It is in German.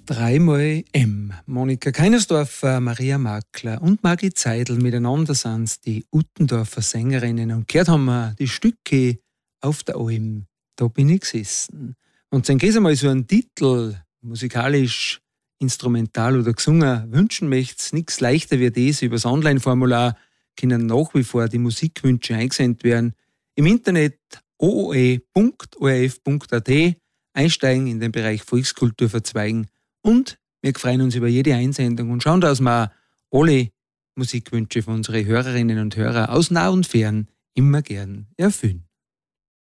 Dreimal M. Monika Keinersdorfer, Maria Makler und Margit Seidel miteinander sind die Uttendorfer Sängerinnen. Und gehört haben wir die Stücke auf der Alm. Da bin ich gesessen. Und dann geht einmal so einen Titel, musikalisch, instrumental oder gesungen, wünschen möcht's nichts leichter wie das. Über das Online-Formular können nach wie vor die Musikwünsche eingesendet werden. Im Internet ooe.orf.at einsteigen, in den Bereich Volkskultur verzweigen. Und wir freuen uns über jede Einsendung und schauen, dass wir alle Musikwünsche von unseren Hörerinnen und Hörern aus nah und fern immer gern erfüllen.